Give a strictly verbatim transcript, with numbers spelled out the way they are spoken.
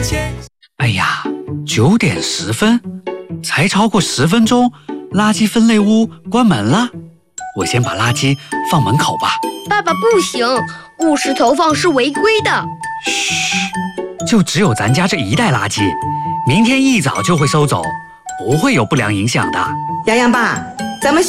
哎呀，九点十分，才超过十分钟，垃圾分类屋关门了。我先把垃圾放门口吧。 爸爸不行，误时投放是违规的。 嘘，就只有咱家这一袋垃圾，明天一早就会收走，不会有不良影响的。 洋洋爸，咱们小